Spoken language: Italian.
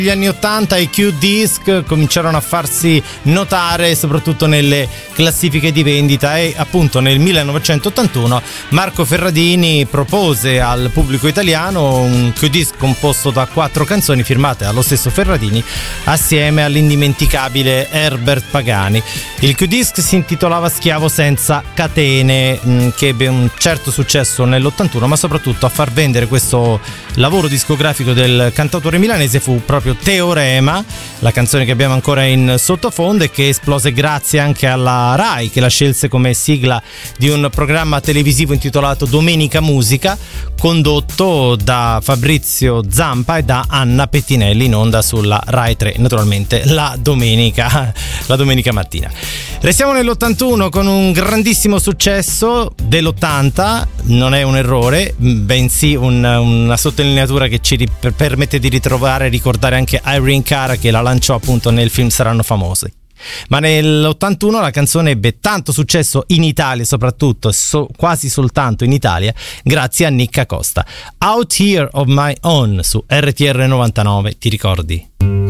Gli anni 80 i Q-Disc cominciarono a farsi notare soprattutto nelle classifiche di vendita e appunto nel 1981 Marco Ferradini propose al pubblico italiano un Q-Disc composto da 4 canzoni firmate dallo stesso Ferradini assieme all'indimenticabile Herbert Pagani. Il Q-Disc si intitolava Schiavo senza catene, che ebbe un certo successo nell'81, ma soprattutto a far vendere questo lavoro discografico del cantautore milanese fu proprio Teorema, la canzone che abbiamo ancora in sottofondo e che esplose grazie anche alla Rai, che la scelse come sigla di un programma televisivo intitolato Domenica Musica, condotto da Fabrizio Zampa e da Anna Pettinelli, in onda sulla Rai 3, naturalmente la domenica mattina. Restiamo nell'81 con un grandissimo successo dell'80, non è un errore, bensì una sottolineatura che ci permette di ritrovare e ricordare anche Irene Cara, che la lanciò appunto nel film Saranno Famosi. Ma nell'81 la canzone ebbe tanto successo in Italia, soprattutto quasi soltanto in Italia, grazie a Nick Acosta. Out Here of My Own su RTR 99, ti ricordi?